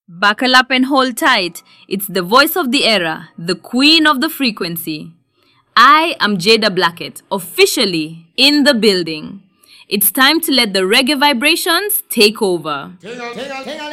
Buckle up and hold tight. It's the voice of the era, the queen of the frequency. I am Jada Blackett, officially in the building. It's time to let the reggae vibrations take over.